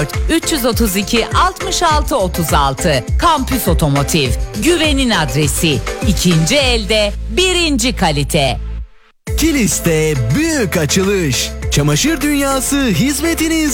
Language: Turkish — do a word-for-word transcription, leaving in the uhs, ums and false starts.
üç yüz otuz iki altmış altı otuz altı. Kampüs Otomotiv. Güvenin adresi. İkinci elde birinci kalite. Kilis'te büyük açılış. Çamaşır dünyası hizmetiniz.